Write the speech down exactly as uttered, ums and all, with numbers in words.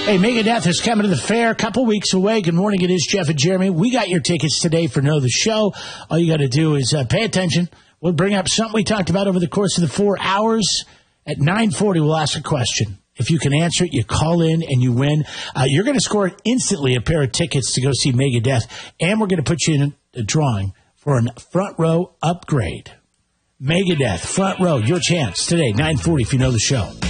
Hey, Megadeth is coming to the fair a couple weeks away. Good morning. It is Jeff and Jeremy. We got your tickets today for Know the Show. All you got to do is uh, pay attention. We'll bring up something we talked about over the course of the four hours. At nine forty, we'll ask a question. If you can answer it, you call in and you win. Uh, you're going to score instantly a pair of tickets to go see Megadeth. And we're going to put you in a drawing for a front row upgrade. Megadeth, front row, your chance today, nine forty if you know the show.